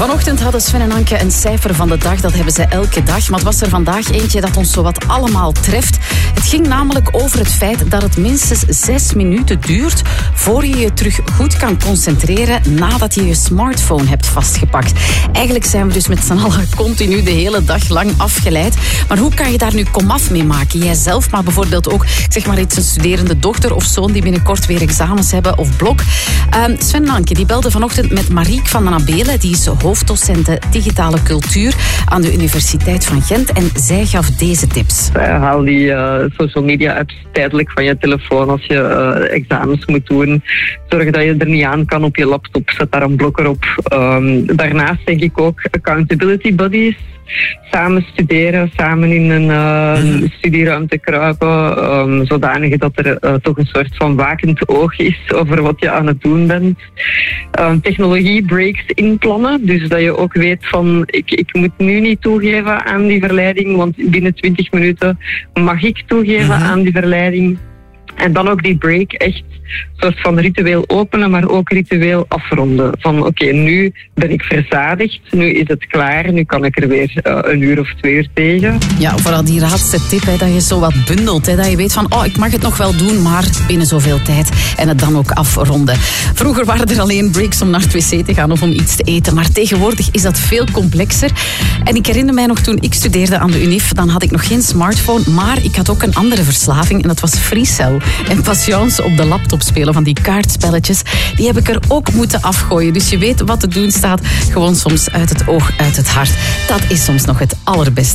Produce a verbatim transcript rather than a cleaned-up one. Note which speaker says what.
Speaker 1: Vanochtend hadden Sven en Anke een cijfer van de dag. Dat hebben ze elke dag. Maar het was er vandaag eentje dat ons zowat allemaal treft. Het ging namelijk over het feit dat het minstens zes minuten duurt voor je je terug goed kan concentreren nadat je je smartphone hebt vastgepakt. Eigenlijk zijn we dus met z'n allen continu de hele dag lang afgeleid. Maar hoe kan je daar nu komaf mee maken? Jijzelf, maar bijvoorbeeld ook, zeg maar iets, een studerende dochter of zoon die binnenkort weer examens hebben of blok. Uh, Sven en Anke die belde vanochtend met Marieke van den Abelen. Die is hoofddocente digitale cultuur aan de Universiteit van Gent. En zij gaf deze tips.
Speaker 2: Haal die uh, social media apps tijdelijk van je telefoon als je uh, examens moet doen. Zorg dat je er niet aan kan op je laptop. Zet daar een blokker op. Um, daarnaast denk ik ook accountability buddies. Samen studeren, samen in een uh, studieruimte kruipen, um, zodanig dat er uh, toch een soort van wakend oog is over wat je aan het doen bent. Um, technologiebreaks inplannen, dus dat je ook weet van ik, ik moet nu niet toegeven aan die verleiding, want binnen twintig minuten mag ik toegeven uh-huh. aan die verleiding. En dan ook die break echt een soort van ritueel openen, maar ook ritueel afronden. Van oké, okay, nu ben ik verzadigd, nu is het klaar, nu kan ik er weer uh, een uur of twee uur tegen.
Speaker 1: Ja, vooral die laatste tip, hè, dat je zo wat bundelt. Hè, dat je weet van, oh, ik mag het nog wel doen, maar binnen zoveel tijd. En het dan ook afronden. Vroeger waren er alleen breaks om naar het wc te gaan of om iets te eten. Maar tegenwoordig is dat veel complexer. En ik herinner mij nog toen ik studeerde aan de Unif, dan had ik nog geen smartphone, maar ik had ook een andere verslaving en dat was FreeCell. En Patience op de laptop spelen van die kaartspelletjes, die heb ik er ook moeten afgooien. Dus je weet wat te doen staat, gewoon soms uit het oog, uit het hart. Dat is soms nog het allerbeste.